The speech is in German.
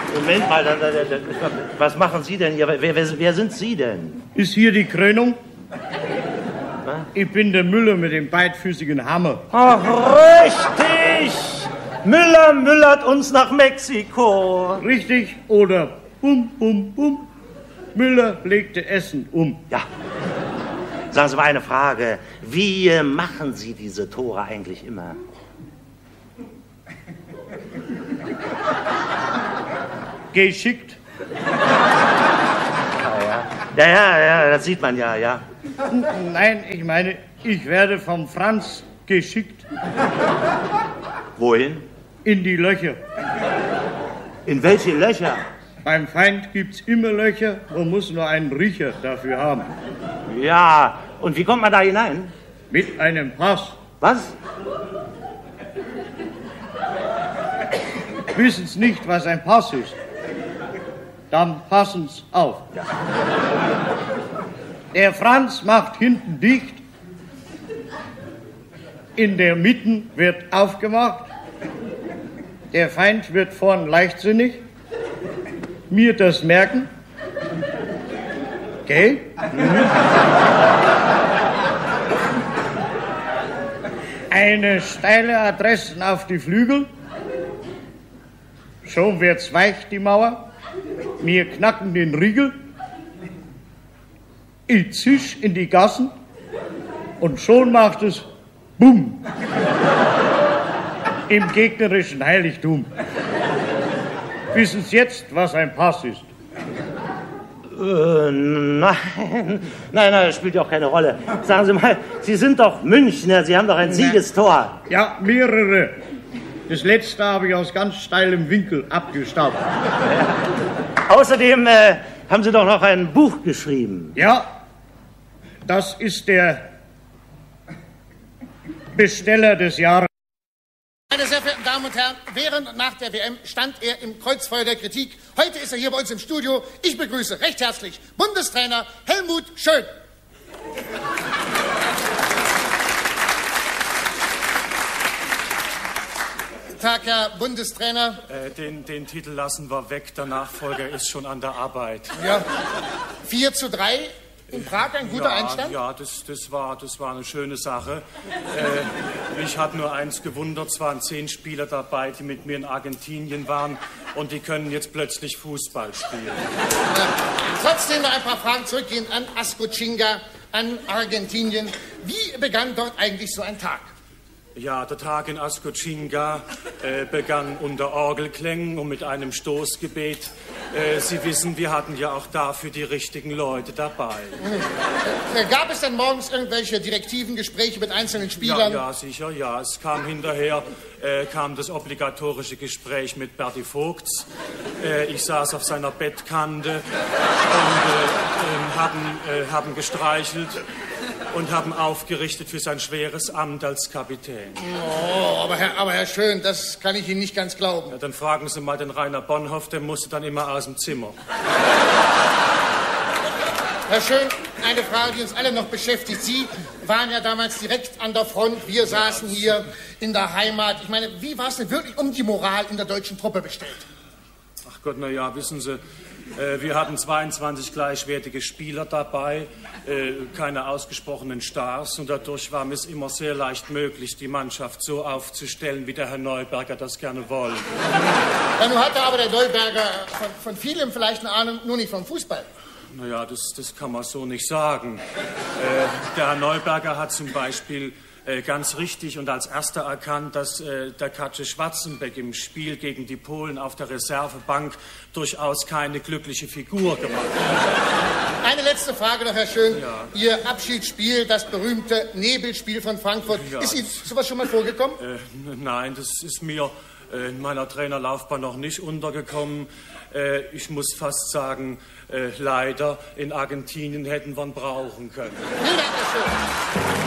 Moment mal, was machen Sie denn hier? Wer sind Sie denn? Ist hier die Krönung? Was? Ich bin der Müller mit dem beidfüßigen Hammer. Ach, richtig! Müller müllert uns nach Mexiko. Richtig, oder bum, bum, bum. Müller legte Essen um. Ja. Sagen Sie mal eine Frage. Wie machen Sie diese Tore eigentlich immer? Geschickt. Ja, das sieht man ja. Nein, ich meine, ich werde vom Franz geschickt. Wohin? In die Löcher. In welche Löcher? Beim Feind gibt's immer Löcher, man muss nur einen Riecher dafür haben. Ja, und wie kommt man da hinein? Mit einem Pass. Was? Wissen's nicht, was ein Pass ist? Dann passen's auf. Ja. Der Franz macht hinten dicht, in der Mitte wird aufgemacht, der Feind wird vorn leichtsinnig, mir das merken, gell? Eine steile Adressen auf die Flügel, schon wird's weich, die Mauer, mir knacken den Riegel, ich zisch in die Gassen und schon macht es Bumm im gegnerischen Heiligtum. Wissen Sie jetzt, was ein Pass ist? Nein, das spielt ja auch keine Rolle. Sagen Sie mal, Sie sind doch Münchner, Sie haben doch ein Siegestor. Ja, mehrere. Das letzte habe ich aus ganz steilem Winkel abgestaubt. Außerdem haben Sie doch noch ein Buch geschrieben. Ja, das ist der Besteller des Jahres. Meine sehr verehrten Damen und Herren, während und nach der WM stand er im Kreuzfeuer der Kritik. Heute ist er hier bei uns im Studio. Ich begrüße recht herzlich Bundestrainer Helmut Schön. Tag, Herr Bundestrainer. Den Titel lassen wir weg. Der Nachfolger ist schon an der Arbeit. Ja. 4:3 in Prag, ein guter Einstand? Ja, das war eine schöne Sache. Ich habe nur eins gewundert, es waren 10 Spieler dabei, die mit mir in Argentinien waren und die können jetzt plötzlich Fußball spielen. Trotzdem noch ein paar Fragen zurückgehend an Ascochinga, an Argentinien. Wie begann dort eigentlich so ein Tag? Ja, der Tag in Ascochinga begann unter Orgelklängen und mit einem Stoßgebet. Sie wissen, wir hatten ja auch dafür die richtigen Leute dabei. Gab es denn morgens irgendwelche direktiven Gespräche mit einzelnen Spielern? Ja, sicher, ja. Es kam hinterher, kam das obligatorische Gespräch mit Berti Vogts. Ich saß auf seiner Bettkante und haben gestreichelt und haben aufgerichtet für sein schweres Amt als Kapitän. Oh, aber Herr Schön, das kann ich Ihnen nicht ganz glauben. Ja, dann fragen Sie mal den Rainer Bonhoff, der musste dann immer aus dem Zimmer. Herr Schön, eine Frage, die uns alle noch beschäftigt. Sie waren ja damals direkt an der Front, wir saßen hier in der Heimat. Ich meine, wie war es denn wirklich um die Moral in der deutschen Truppe bestellt? Ach Gott, na ja, wissen Sie, wir hatten 22 gleichwertige Spieler dabei, keine ausgesprochenen Stars und dadurch war es immer sehr leicht möglich, die Mannschaft so aufzustellen, wie der Herr Neuberger das gerne wollte. Ja, nun hatte aber der Neuberger von vielem vielleicht eine Ahnung, nur nicht vom Fußball. Naja, das kann man so nicht sagen. Der Herr Neuberger hat zum Beispiel ganz richtig und als erster erkannt, dass der Katsche Schwarzenbeck im Spiel gegen die Polen auf der Reservebank durchaus keine glückliche Figur gemacht hat. Eine letzte Frage noch, Herr Schön. Ja. Ihr Abschiedsspiel, das berühmte Nebelspiel von Frankfurt. Ja. Ist Ihnen sowas schon mal vorgekommen? Nein, das ist mir in meiner Trainerlaufbahn noch nicht untergekommen. Ich muss fast sagen, leider, in Argentinien hätten wir ihn brauchen können. Vielen Dank, Herr Schön.